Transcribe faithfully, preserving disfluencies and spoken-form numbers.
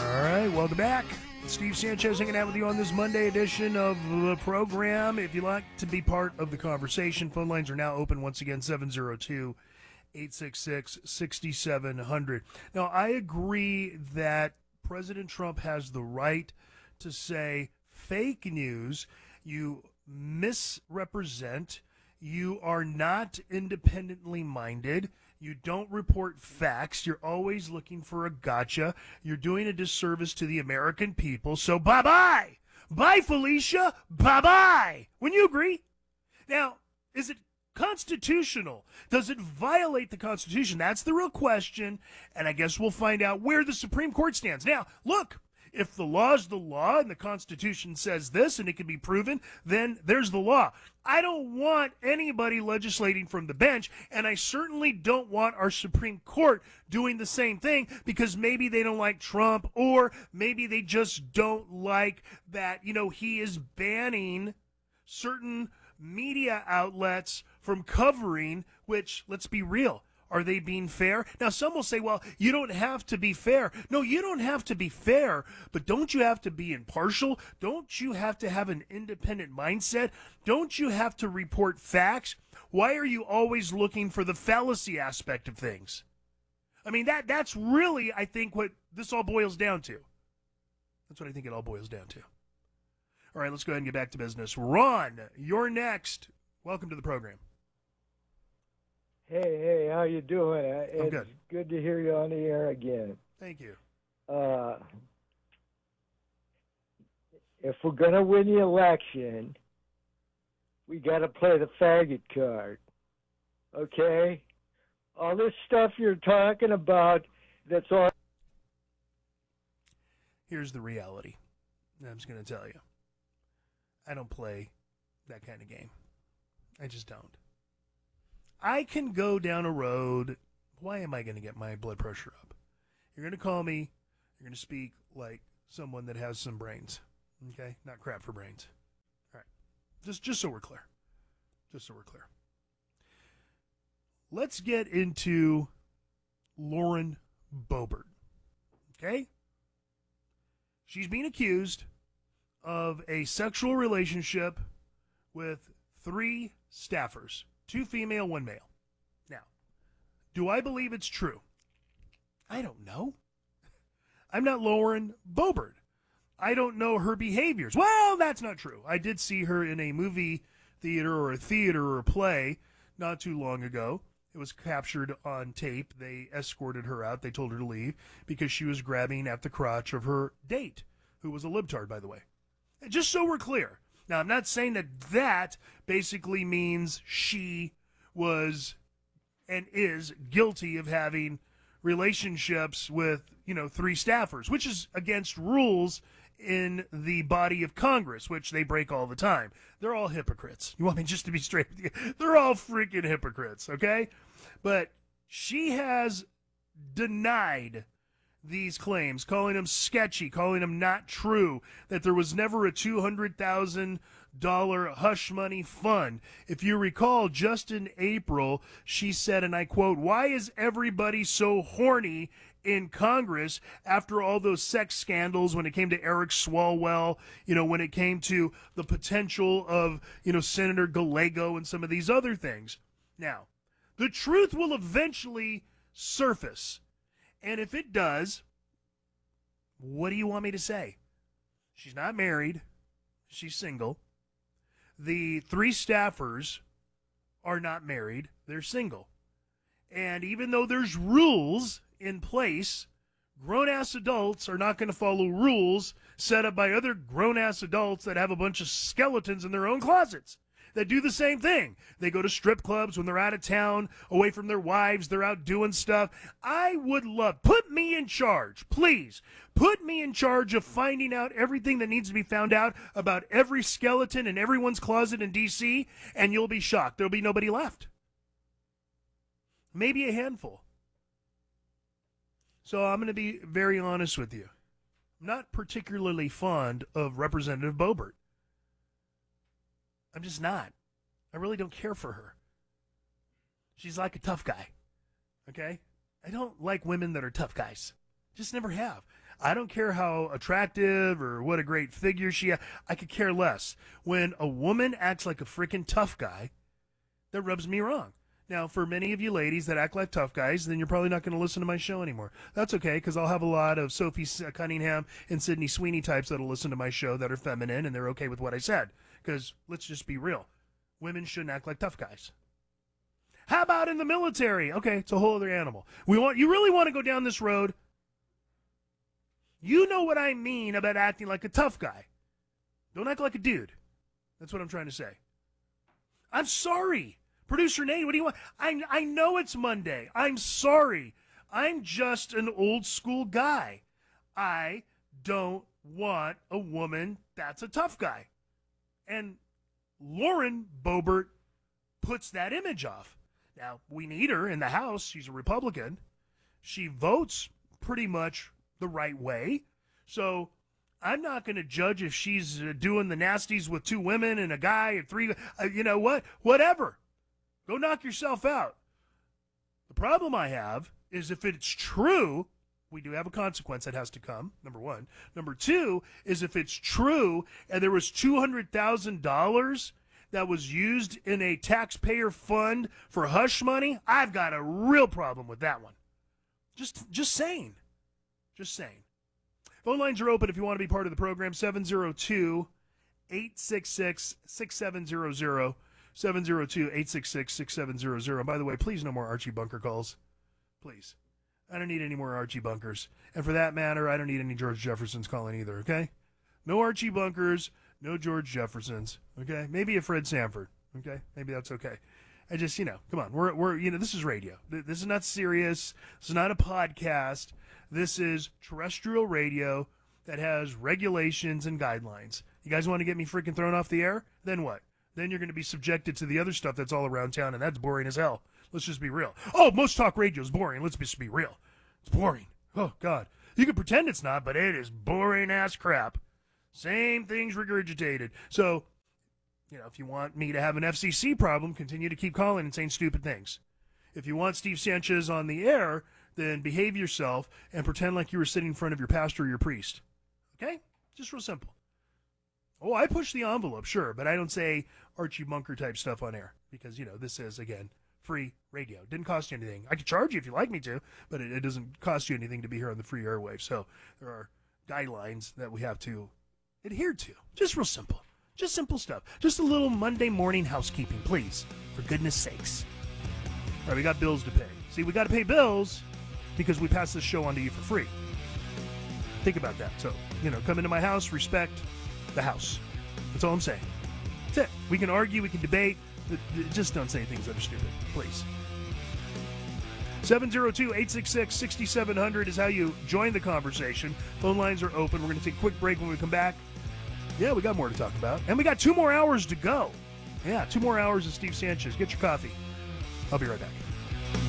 All right, welcome back. Steve Sanchez hanging out with you on this Monday edition of the program. If you'd like to be part of the conversation, phone lines are now open once again, seven oh two, eight six six, six seven zero zero. Now, I agree that President Trump has the right to say fake news, you misrepresent, you are not independently minded, you don't report facts, you're always looking for a gotcha, you're doing a disservice to the American people, so bye-bye! Bye, Felicia! Bye-bye! Wouldn't you agree? Now, is it constitutional? Does it violate the Constitution? That's the real question, and I guess we'll find out where the Supreme Court stands. Now, look, if the law is the law and the Constitution says this and it can be proven, then there's the law. I don't want anybody legislating from the bench, and I certainly don't want our Supreme Court doing the same thing because maybe they don't like Trump or maybe they just don't like that, you know, he is banning certain media outlets from covering, which, let's be real, are they being fair? Now, some will say, well, you don't have to be fair. No, you don't have to be fair, but don't you have to be impartial? Don't you have to have an independent mindset? Don't you have to report facts? Why are you always looking for the fallacy aspect of things? I mean, that that's really, I think, what this all boils down to. That's what I think it all boils down to. All right, let's go ahead and get back to business. Ron, you're next. Welcome to the program. Hey, hey, how you doing? Uh, I'm It's good. good to hear you on the air again. Thank you. Uh, if we're going to win the election, we got to play the faggot card, okay? All this stuff you're talking about, that's all. Here's the reality. I'm just going to tell you. I don't play that kind of game. I just don't. I can go down a road. Why am I going to get my blood pressure up? You're going to call me. You're going to speak like someone that has some brains. Okay? Not crap for brains. All right. Just, just so we're clear. Just so we're clear. Let's get into Lauren Boebert. Okay? She's being accused of a sexual relationship with three staffers. Two female, one male. Now, do I believe it's true? I don't know. I'm not Lauren Boebert. I don't know her behaviors. Well, that's not true. I did see her in a movie theater or a theater or a play not too long ago. It was captured on tape. They escorted her out. They told her to leave because she was grabbing at the crotch of her date, who was a libtard, by the way. And just so we're clear. Now, I'm not saying that that basically means she was and is guilty of having relationships with, you know, three staffers, which is against rules in the body of Congress, which they break all the time. They're all hypocrites. You want me just to be straight with you? They're all freaking hypocrites, okay? But she has denied these claims, calling them sketchy, calling them not true, that there was never a two hundred thousand dollars hush money fund. If you recall, just in April, she said, and I quote, "Why is everybody so horny in Congress after all those sex scandals when it came to Eric Swalwell, you know, when it came to the potential of, you know, Senator Gallego and some of these other things?" Now, the truth will eventually surface. And if it does, what do you want me to say? She's not married. She's single. The three staffers are not married. They're single. And even though there's rules in place, grown-ass adults are not going to follow rules set up by other grown-ass adults that have a bunch of skeletons in their own closets that do the same thing. They go to strip clubs when they're out of town, away from their wives, they're out doing stuff. I would love, put me in charge, please. Put me in charge of finding out everything that needs to be found out about every skeleton in everyone's closet in D C, and you'll be shocked. There'll be nobody left. Maybe a handful. So I'm going to be very honest with you. I'm not particularly fond of Representative Boebert. I'm just not. I really don't care for her. She's like a tough guy. Okay? I don't like women that are tough guys. Just never have. I don't care how attractive or what a great figure she has. I could care less. When a woman acts like a freaking tough guy, that rubs me wrong. Now, for many of you ladies that act like tough guys, then you're probably not going to listen to my show anymore. That's okay, because I'll have a lot of Sophie Cunningham and Sydney Sweeney types that'll listen to my show that are feminine, and they're okay with what I said. Because let's just be real. Women shouldn't act like tough guys. How about in the military? Okay, it's a whole other animal. We want you really want to go down this road? You know what I mean about acting like a tough guy. Don't act like a dude. That's what I'm trying to say. I'm sorry. Producer Nate, what do you want? I, I know it's Monday. I'm sorry. I'm just an old school guy. I don't want a woman that's a tough guy. And Lauren Boebert puts that image off. Now, we need her in the House. She's a Republican. She votes pretty much the right way. So I'm not going to judge if she's uh, doing the nasties with two women and a guy and three. Uh, you know what? Whatever. Go knock yourself out. The problem I have is if it's true, we do have a consequence that has to come, number one. Number two is if it's true and there was two hundred thousand dollars that was used in a taxpayer fund for hush money, I've got a real problem with that one. Just, just saying. Just saying. Phone lines are open if you want to be part of the program, seven oh two, eight six six, six seven zero zero. seven oh two, eight six six, six seven zero zero. And by the way, please no more Archie Bunker calls. Please. I don't need any more Archie Bunkers. And for that matter, I don't need any George Jeffersons calling either, okay? No Archie Bunkers, no George Jeffersons, okay? Maybe a Fred Sanford, okay? Maybe that's okay. I just, you know, come on. We're, we're, you know, this is radio. This is not serious. This is not a podcast. This is terrestrial radio that has regulations and guidelines. You guys want to get me freaking thrown off the air? Then what? Then you're going to be subjected to the other stuff that's all around town, and that's boring as hell. Let's just be real. Oh, most talk radio is boring. Let's just be real. It's boring. Oh, God. You can pretend it's not, but it is boring-ass crap. Same things regurgitated. So, you know, if you want me to have an F C C problem, continue to keep calling and saying stupid things. If you want Steve Sanchez on the air, then behave yourself and pretend like you were sitting in front of your pastor or your priest. Okay? Just real simple. Oh, I push the envelope, sure, but I don't say Archie Bunker type stuff on air because, you know, this is, again, free radio. It didn't cost you anything. I could charge you if you'd like me to, but it, it doesn't cost you anything to be here on the free airwaves. So there are guidelines that we have to adhere to. Just real simple. Just simple stuff. Just a little Monday morning housekeeping, please, for goodness sakes. All right, we got bills to pay. See, we got to pay bills because we pass this show on to you for free. Think about that. So, you know, come into my house, respect the house. That's all I'm saying. That's it. We can argue, we can debate, but just don't say things that are stupid, please. seven oh two, eight six six, six seven zero zero is how you join the conversation. Phone lines are open. We're going to take a quick break. When we come back, yeah, we got more to talk about. And we got two more hours to go. Yeah, two more hours of Steve Sanchez. Get your coffee. I'll be right back.